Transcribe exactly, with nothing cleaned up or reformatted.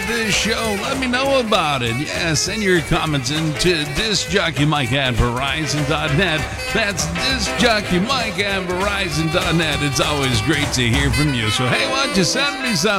this show, let me know about it. Yeah, send your comments into discjockeymike at verizon dot net. That's discjockeymike at verizon dot net. It's always great to hear from you. So, hey, why don't you send me some?